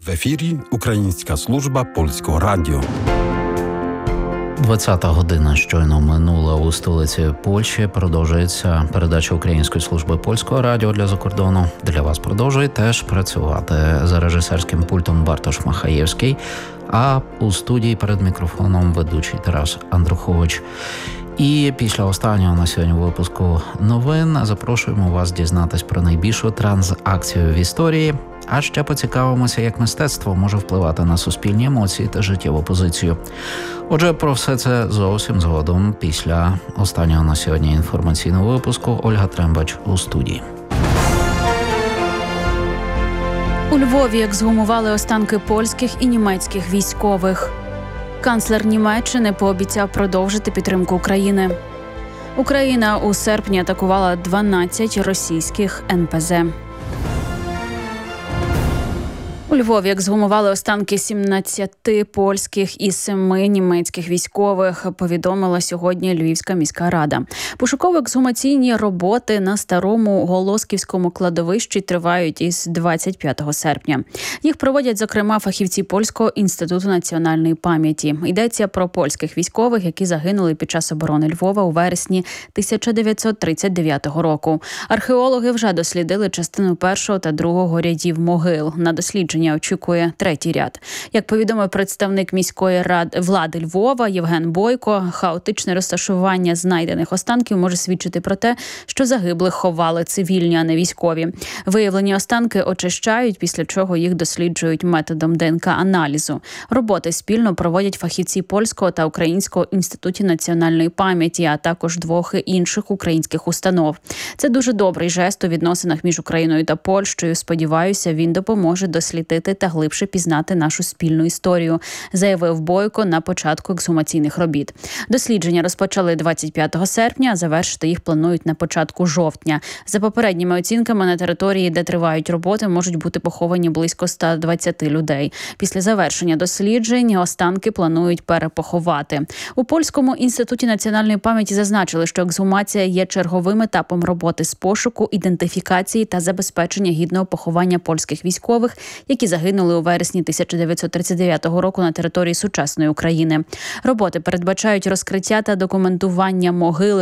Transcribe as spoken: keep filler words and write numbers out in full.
В ефірі Українська служба Польського радіо. двадцята година щойно минула у столиці Польщі. Продовжується передача Української служби Польського радіо для закордону. Для вас продовжує теж працювати за режисерським пультом Бартош Махаєвський, а у студії перед мікрофоном ведучий Тарас Андрухович. І після останнього на сьогодні випуску новин запрошуємо вас дізнатись про найбільшу транзакцію в історії, а ще поцікавимося, як мистецтво може впливати на суспільні емоції та життєву позицію. Отже, про все це зовсім згодом після останнього на сьогодні інформаційного випуску. Ольга Трембач у студії. У Львові ексгумували останки польських і німецьких військових. Канцлер Німеччини пообіцяв продовжити підтримку України. Україна у серпні атакувала дванадцять російських ен пе зе. У Львові ексгумували останки сімнадцяти польських і семи німецьких військових, повідомила сьогодні Львівська міська рада. Пошуково-ексгумаційні роботи на старому Голосківському кладовищі тривають із двадцять п'ятого серпня. Їх проводять, зокрема, фахівці Польського інституту національної пам'яті. Йдеться про польських військових, які загинули під час оборони Львова у вересні тисяча дев'ятсот тридцять дев'ятого року. Археологи вже дослідили частину першого та другого рядів могил. На дослідження очікує третій ряд. Як повідомив представник міської ради влади Львова Євген Бойко, хаотичне розташування знайдених останків може свідчити про те, що загиблих ховали цивільні, а не військові. Виявлені останки очищають, після чого їх досліджують методом де ен ка-аналізу. Роботи спільно проводять фахівці Польського та Українського інститутів національної пам'яті, а також двох інших українських установ. Це дуже добрий жест у відносинах між Україною та Польщею. Сподіваюся, він допоможе дослідити та глибше пізнати нашу спільну історію, заявив Бойко на початку ексгумаційних робіт. Дослідження розпочали двадцять п'ятого серпня, а завершити їх планують на початку жовтня. За попередніми оцінками, на території, де тривають роботи, можуть бути поховані близько ста двадцяти людей. Після завершення досліджень останки планують перепоховати. У Польському інституті національної пам'яті зазначили, що ексгумація є черговим етапом роботи з пошуку, ідентифікації та забезпечення гідного поховання польських військових, які загинули у вересні тисяча дев'ятсот тридцять дев'ятого року на території сучасної України. Роботи передбачають розкриття та документування могил,